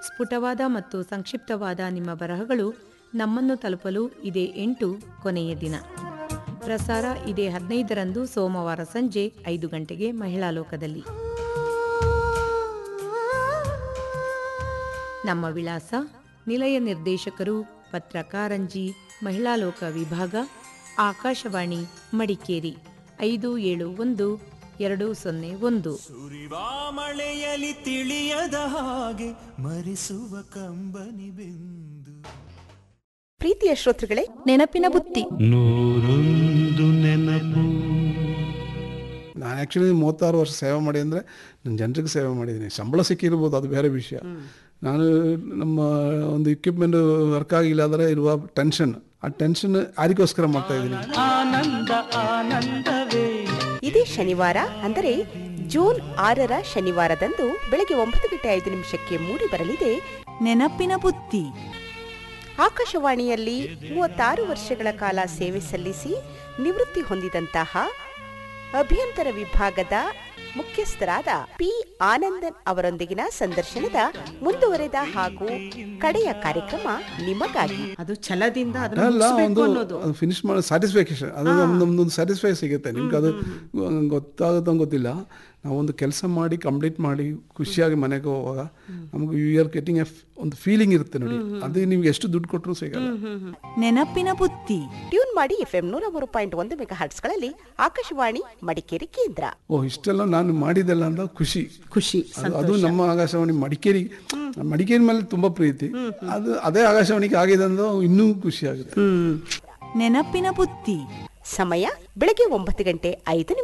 ಸ್ಫುಟವಾದ ಮತ್ತು ಸಂಕ್ಷಿಪ್ತವಾದ ನಿಮ್ಮ ಬರಹಗಳು ನಮ್ಮನ್ನು ತಲುಪಲು ಇದೇ 8 ಕೊನೆಯ ದಿನ. ಪ್ರಸಾರ ಇದೇ 15ರಂದು ಸೋಮವಾರ ಸಂಜೆ 5 ಗಂಟೆಗೆ ಮಹಿಳಾ ಲೋಕದಲ್ಲಿ. ನಮ್ಮ ವಿಳಾಸ: ನಿಲಯ ನಿರ್ದೇಶಕರು, ಪತ್ರಕಾರಂಜಿ, ಮಹಿಳಾ ಲೋಕ ವಿಭಾಗ, ಆಕಾಶವಾಣಿ ಮಡಿಕೇರಿ 571201. ಸುರಿವಾ ಮಳೆಯಲಿ ತಿಳಿಯದ ಹಾಗೆ ಮರಿಸುವ ಕಂಬನಿ ಬಿಂದು. ಪ್ರೀತಿಯ ಶ್ರೋತೃಗಳೇ, ನೆನಪಿನ ಬುತ್ತಿ. ನೂರೊಂದು ನೆನಪು. ನಾನು ಆ್ಯಕ್ಚುಲಿ 36 ವರ್ಷ ಸೇವೆ ಮಾಡಿ ಅಂದರೆ ನಾನು ಜನರಿಗೆ ಸೇವೆ ಮಾಡಿದ್ದೀನಿ. ಸಂಬಳ ಸಿಕ್ಕಿರ್ಬೋದು, ಅದು ಬೇರೆ ವಿಷಯ. ನಾನು ನಮ್ಮ ಒಂದು ಇಕ್ವಿಪ್ಮೆಂಟ್ ವರ್ಕ್ ಆಗಿಲ್ಲ ಆದರೆ ಇರುವ ಟೆನ್ಷನ್, ಆ ಟೆನ್ಷನ್ ಯಾರಿಗೋಸ್ಕರ ಮಾಡ್ತಾ ಇದ್ದೀನಿ. ಆನಂದ ಆನಂದವೇ. ಇದೇ ಶನಿವಾರ ಅಂದರೆ ಜೂನ್ 6ರ ಶನಿವಾರದಂದು ಬೆಳಗ್ಗೆ 9:05 ಮೂಡಿ ಬರಲಿದೆ ನೆನಪಿನ ಬುತ್ತಿ. ಆಕಾಶವಾಣಿಯಲ್ಲಿ 36 ವರ್ಷಗಳ ಕಾಲ ಸೇವೆ ಸಲ್ಲಿಸಿ ನಿವೃತ್ತಿ ಹೊಂದಿದಂತಹ ಅಭಿಯಂತರ ವಿಭಾಗದ ಮುಖ್ಯಸ್ಥರಾದ ಪಿ ಆನಂದನ್ ಅವರೊಂದಿಗಿನ ಸಂದರ್ಶನದ ಮುಂದುವರೆದ ಹಾಗೂ ಕಡೆಯ ಕಾರ್ಯಕ್ರಮ ನಿಮಗಾಗಿ. ಅದು ಛಲದಿಂದ ಫಿನಿಶ್ ಮಾಡೋ ಸ್ಯಾಟಿಸ್ಫ್ಯಾಕ್ಷನ್, ಅದು ನಮ್ದೊಂದು ಸ್ಯಾಟಿಸ್ಫೈ ಸಿಗುತ್ತೆ. ನಿಮ್ಗೆ ಅದು ಗೊತ್ತಾಗುತ್ತೋ ಗೊತ್ತಿಲ್ಲ. ನಾವೊಂದು ಕೆಲಸ ಮಾಡಿ ಕಂಪ್ಲೀಟ್ ಮಾಡಿ ಖುಷಿಯಾಗಿ ಮನೆಗೆ ಹೋಗುವಾಗ ನಮಗೆ ಯು ಆರ್ ಗೆಟಿಂಗ್ ಒಂದು ಫೀಲಿಂಗ್ ಇರುತ್ತೆ ನೋಡಿ. ಅದು ನಿಮ್ಗೆ ಎಷ್ಟು ದುಡ್ಡು ಕೊಟ್ಟರು ಸಿಗಲ್ಲ. ನೆನಪಿನ ಬುತ್ತಿ ಟ್ಯೂನ್ ಮಾಡಿ FM 103.1 ಮೆಗಾಹರ್ಟ್ಸ್ಗಳಲ್ಲಿ ಆಕಾಶವಾಣಿ ಮಡಿಕೇರಿ ಕೇಂದ್ರ. ಇಷ್ಟೆಲ್ಲ ನಾನು ಮಾಡಿದೆಲ್ಲ ಅಂತ ಖುಷಿ. ಅದು ನಮ್ಮ ಆಕಾಶವಾಣಿ ಮಡಿಕೇರಿ ಮೇಲೆ ತುಂಬಾ ಪ್ರೀತಿ. ಅದು ಅದೇ ಆಕಾಶವಾಣಿಗೆ ಆಗಿದೆ ಅಂದ್ರೆ ಇನ್ನೂ ಖುಷಿ ಆಗುತ್ತೆ. ನೆನಪಿನ ಬುತ್ತಿ. ಸಮಯ ಬೆಳಗ್ಗೆ 9:05